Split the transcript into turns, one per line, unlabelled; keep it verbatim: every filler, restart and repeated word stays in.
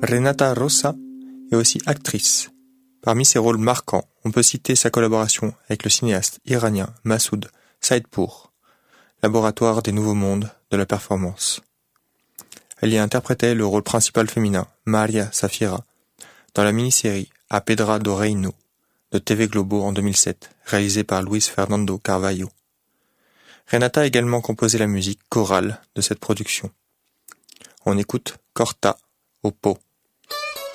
Renata Rosa est aussi actrice. Parmi ses rôles marquants, on peut citer sa collaboration avec le cinéaste iranien Massoud Saïdpour, laboratoire des nouveaux mondes de la performance. Elle y interprétait le rôle principal féminin, Maria Safira, dans la mini-série A Pedra do Reino de T V Globo en deux mille sept, réalisée par Luis Fernando Carvalho. Renata a également composé la musique chorale de cette production. On écoute Corta au pot.